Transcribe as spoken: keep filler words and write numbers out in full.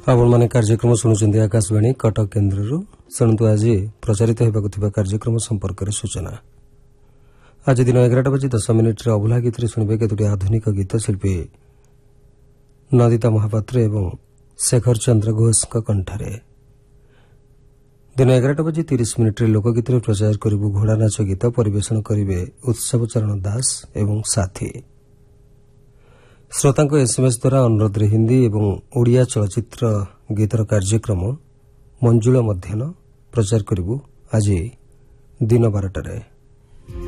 आपने कार्यक्रम शुणुंट आकाशवाणी कटक केन्द्र शुणु आज प्रचारित होगा कार्यक्रम संपर्क में सूचना। आज दिन एगारटा बजे दस मिनिट अभुला गीत शुणे केतोटी आधुनिक गीत शिल्पी नदिता महापात्र एवं शेखर चंद्र घोष कंठरे। दिन एगारटा बजे तीस मिनिट लोकगीत प्रचार करू घोड़ा नाच गीत परिवेशन करेंगे उत्सव चरण दास एवं साथी। श्रोता एसएमएस द्वारा अनुरोध हिंदी एवं ओडिया चलचित्र गीतर कार्यक्रम मंजुला मध्याह्न प्रचार करू आज दिन बारटार।